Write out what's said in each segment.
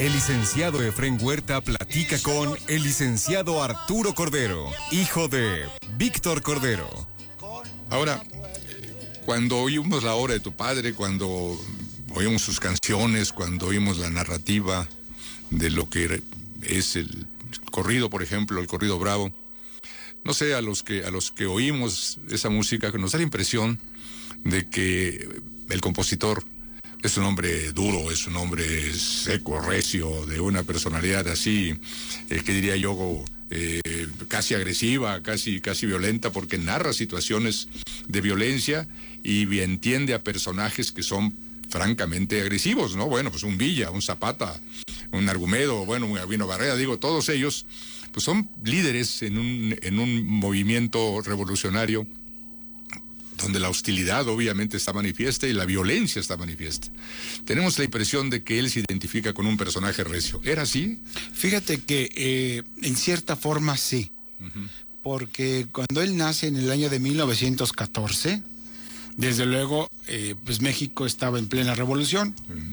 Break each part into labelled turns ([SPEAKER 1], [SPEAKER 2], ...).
[SPEAKER 1] El licenciado Efrén Huerta platica con el licenciado Arturo Cordero, hijo de Víctor Cordero.
[SPEAKER 2] Ahora, cuando oímos la obra de tu padre, cuando oímos sus canciones, cuando oímos la narrativa de lo que es el corrido, por ejemplo, el corrido bravo, no sé, a los que oímos esa música, nos da la impresión de que el compositor es un hombre duro, es un hombre seco, recio, de una personalidad así, que diría yo, casi agresiva, casi violenta, porque narra situaciones de violencia y entiende a personajes que son francamente agresivos, ¿no? Bueno, pues un Villa, un Zapata, un Argumedo, bueno, un Albino Barrera, digo, todos ellos, pues son líderes en un movimiento revolucionario donde la hostilidad obviamente está manifiesta y la violencia está manifiesta. Tenemos la impresión de que él se identifica con un personaje recio. ¿Era así?
[SPEAKER 3] Fíjate que en cierta forma sí, porque cuando él nace en el año de 1914, desde luego, pues México estaba en plena revolución.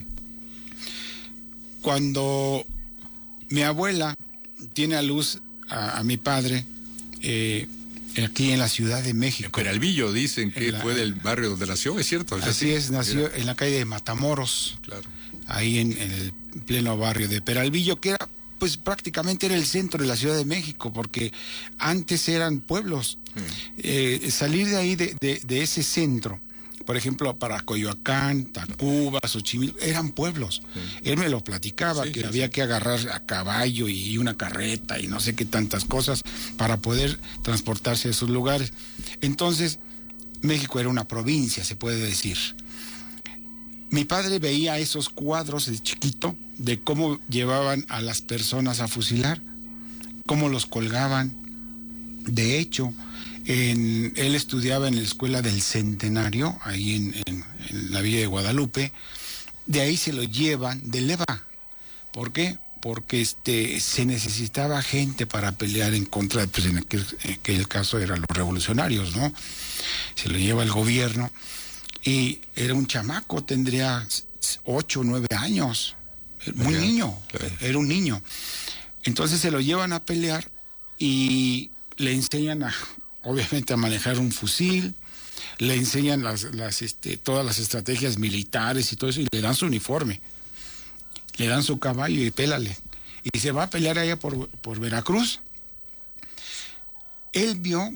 [SPEAKER 3] Cuando mi abuela tiene a luz a mi padre, aquí en la Ciudad de México.
[SPEAKER 2] Peralvillo, dicen que fue del barrio donde nació, ¿es cierto?
[SPEAKER 3] Así es, nació en la calle de Matamoros,
[SPEAKER 2] claro,
[SPEAKER 3] ahí en el pleno barrio de Peralvillo, que era, pues prácticamente era el centro de la Ciudad de México, porque antes eran pueblos. Salir de ahí, de ese centro, por ejemplo, para Coyoacán, Tacuba, Xochimilco, eran pueblos. Él me lo platicaba, que había que agarrar a caballo y una carreta y no sé qué tantas cosas para poder transportarse a esos lugares. Entonces, México era una provincia, se puede decir. Mi padre veía esos cuadros de chiquito de cómo llevaban a las personas a fusilar, cómo los colgaban. De hecho, él estudiaba en la Escuela del Centenario, ahí en la Villa de Guadalupe. De ahí se lo llevan de leva. ¿Por qué? Porque se necesitaba gente para pelear en contra, pues en aquel caso eran los revolucionarios, ¿no? Se lo lleva el gobierno y era un chamaco, tendría 8 o 9 años, muy niño, era un niño. Entonces se lo llevan a pelear y le enseñan obviamente a manejar un fusil, le enseñan todas las estrategias militares y todo eso, y le dan su uniforme, le dan su caballo y pélale. Y se va a pelear allá por Veracruz. Él vio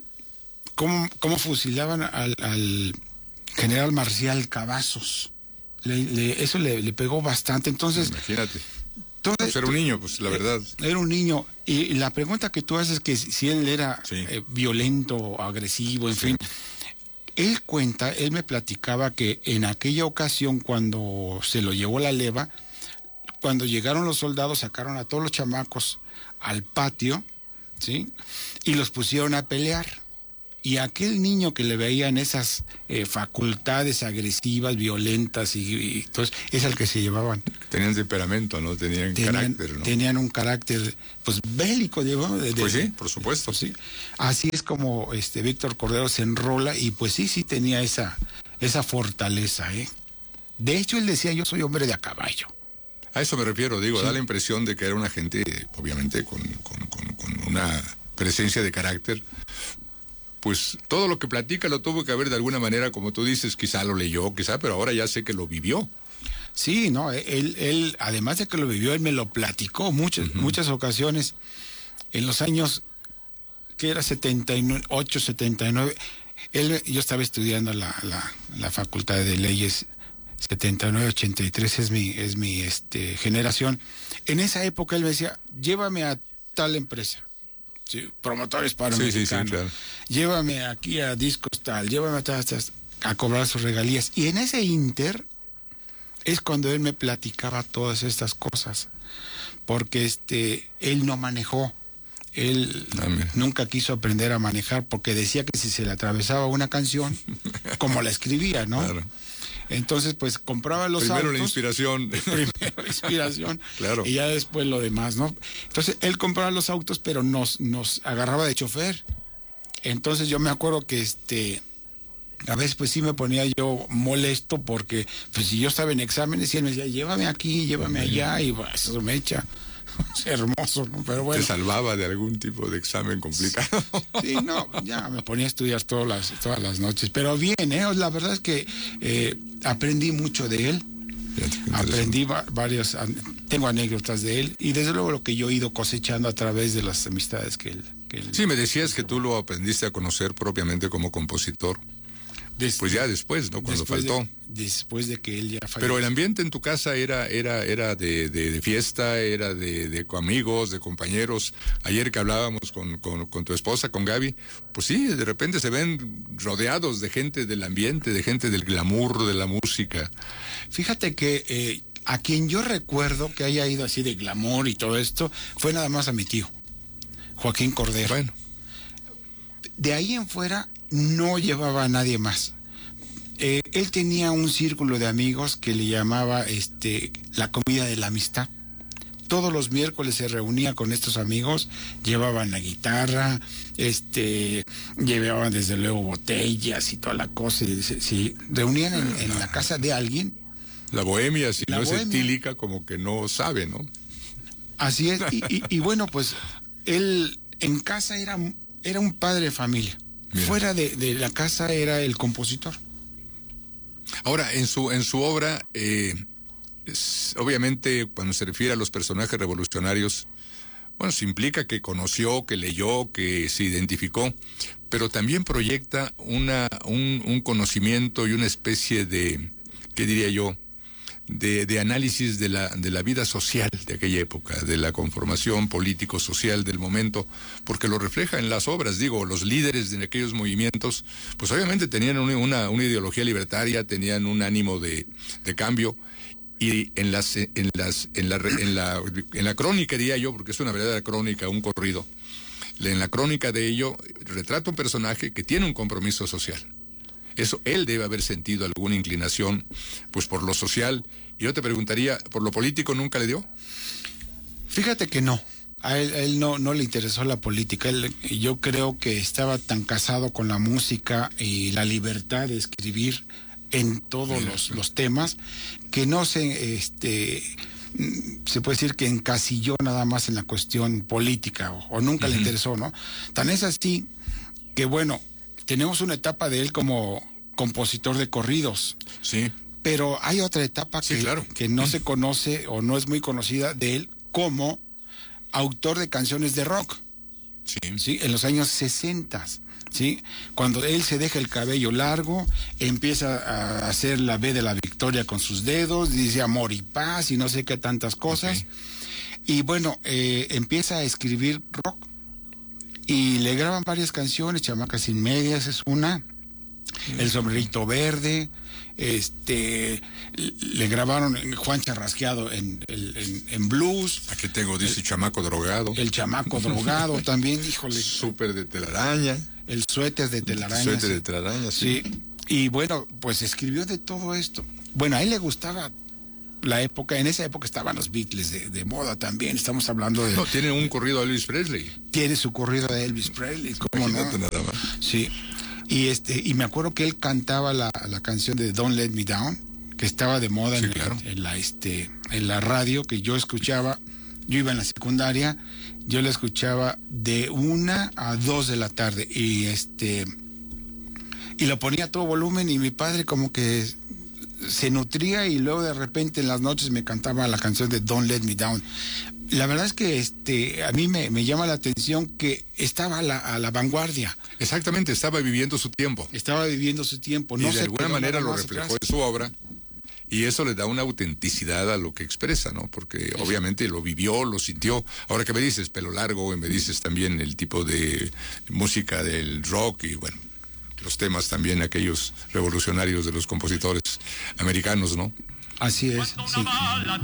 [SPEAKER 3] cómo fusilaban al general Marcial Cavazos. Eso le pegó bastante. Entonces,
[SPEAKER 2] imagínate. Pues era un niño, pues la verdad.
[SPEAKER 3] Era un niño. Y la pregunta que tú haces, que si él era violento, agresivo, en fin. Él me platicaba que en aquella ocasión, cuando se lo llevó la leva, cuando llegaron los soldados, sacaron a todos los chamacos al patio, ¿sí? Y los pusieron a pelear. Y aquel niño que le veían esas facultades agresivas, violentas, y entonces es al que se llevaban.
[SPEAKER 2] Tenían temperamento, ¿no? Tenían carácter, ¿no?
[SPEAKER 3] Tenían un carácter, pues, bélico, digamos.
[SPEAKER 2] Pues sí, por supuesto.
[SPEAKER 3] Sí. Así es como Víctor Cordero se enrola y pues sí tenía esa fortaleza, ¿eh? De hecho, él decía, yo soy hombre de a caballo.
[SPEAKER 2] A eso me refiero, digo, da la impresión de que era una gente, obviamente, con una presencia de carácter. Pues todo lo que platica lo tuvo que ver de alguna manera, como tú dices, quizá lo leyó, pero ahora ya sé que lo vivió.
[SPEAKER 3] Sí, no, él además de que lo vivió, él me lo platicó muchas ocasiones. En los años, que era 78, 79, yo estaba estudiando la Facultad de Leyes, 79, 83 es mi generación. En esa época él me decía, llévame a tal empresa. Sí, promotores para mexicanos. Claro. Llévame aquí a Discos tal, llévame a cobrar sus regalías. Y en ese inter es cuando él me platicaba todas estas cosas. Porque él no manejó. Él nunca quiso aprender a manejar porque decía que si se le atravesaba una canción, como la escribía, ¿no? Claro. Entonces, pues, compraba los autos.
[SPEAKER 2] Primero la inspiración.
[SPEAKER 3] Claro. Y ya después lo demás, ¿no? Entonces, él compraba los autos, pero nos agarraba de chofer. Entonces, yo me acuerdo que a veces pues sí me ponía yo molesto porque pues si yo estaba en exámenes y él me decía, llévame aquí, llévame allá, y pues, eso me echa. Es hermoso, ¿no? Pero bueno.
[SPEAKER 2] ¿Te salvaba de algún tipo de examen complicado?
[SPEAKER 3] Sí, no, ya me ponía a estudiar todas las noches, pero bien, la verdad es que aprendí mucho de él. Aprendí tengo anécdotas de él y desde luego lo que yo he ido cosechando a través de las amistades que él...
[SPEAKER 2] Sí, me decías que tú lo aprendiste a conocer propiamente como compositor. Pues ya después, ¿no? Cuando faltó.
[SPEAKER 3] Después de que él ya falleció.
[SPEAKER 2] Pero el ambiente en tu casa era de fiesta, era de amigos, de compañeros. Ayer que hablábamos con tu esposa, con Gaby, pues sí, de repente se ven rodeados de gente del ambiente, de gente del glamour, de la música.
[SPEAKER 3] Fíjate que a quien yo recuerdo que haya ido así de glamour y todo esto, fue nada más a mi tío, Joaquín Cordero.
[SPEAKER 2] Bueno.
[SPEAKER 3] De ahí en fuera no llevaba a nadie más. Él tenía un círculo de amigos que le llamaba la comida de la amistad. Todos los miércoles se reunía con estos amigos, llevaban la guitarra, llevaban desde luego botellas y toda la cosa, y se reunían en la casa de alguien.
[SPEAKER 2] La bohemia, si no es etílica, como que no sabe, ¿no?
[SPEAKER 3] Así es, y bueno, pues él en casa era un padre de familia. Mira. Fuera de la casa era el compositor.
[SPEAKER 2] Ahora, en su obra, obviamente cuando se refiere a los personajes revolucionarios, bueno, se implica que conoció, que leyó, que se identificó, pero también proyecta un conocimiento y una especie de, ¿qué diría yo?, de análisis de la vida social de aquella época, de la conformación político-social del momento, porque lo refleja en las obras. Digo, los líderes de aquellos movimientos, pues obviamente tenían una ideología libertaria, tenían un ánimo de cambio, y en la crónica, diría yo, porque es una verdadera crónica, un corrido, en la crónica de ello retrata un personaje que tiene un compromiso social. Eso, él debe haber sentido alguna inclinación, pues, por lo social. Y yo te preguntaría, ¿por lo político nunca le dio?
[SPEAKER 3] Fíjate que no. A él no le interesó la política. Yo creo que estaba tan casado con la música y la libertad de escribir en todos los temas, que no se puede decir que encasilló nada más en la cuestión política, o nunca le interesó, ¿no? Tan es así que, bueno, tenemos una etapa de él como compositor de corridos.
[SPEAKER 2] Sí.
[SPEAKER 3] Pero hay otra etapa que no se conoce o no es muy conocida de él como autor de canciones de rock. Sí. En los años 60. ¿Sí? Cuando él se deja el cabello largo, empieza a hacer la B de la victoria con sus dedos, dice amor y paz y no sé qué tantas cosas. Okay. Y bueno, empieza a escribir rock. Y le graban varias canciones, Chamacas sin medias es una, El sombrerito verde, le grabaron Juan Charrasqueado en blues.
[SPEAKER 2] Aquí tengo, dice Chamaco Drogado.
[SPEAKER 3] El Chamaco Drogado también, híjole.
[SPEAKER 2] Súper de telaraña.
[SPEAKER 3] El suéter de telaraña.
[SPEAKER 2] El suéter de telaraña, sí.
[SPEAKER 3] Y bueno, pues escribió de todo esto. Bueno, a él le gustaba la época, en esa época estaban los Beatles de moda también, estamos hablando de...
[SPEAKER 2] No, tiene un corrido de Elvis Presley.
[SPEAKER 3] Tiene su corrido de Elvis Presley, ¿cómo no?
[SPEAKER 2] Nada más.
[SPEAKER 3] Sí, y me acuerdo que él cantaba la canción de Don't Let Me Down, que estaba de moda en la radio, que yo escuchaba, yo iba en la secundaria, yo la escuchaba de 1 a 2 de la tarde, y lo ponía a todo volumen, y mi padre como que se nutría, y luego de repente en las noches me cantaba la canción de Don't Let Me Down. La verdad es que a mí me llama la atención que estaba a la vanguardia.
[SPEAKER 2] Exactamente, estaba viviendo su tiempo.
[SPEAKER 3] No,
[SPEAKER 2] y de alguna manera lo reflejó en su obra, y eso le da una autenticidad a lo que expresa, ¿no? Porque obviamente lo vivió, lo sintió. Ahora que me dices pelo largo, y me dices también el tipo de música del rock, y bueno, los temas también aquellos revolucionarios de los compositores americanos, ¿no?
[SPEAKER 3] Así es, sí.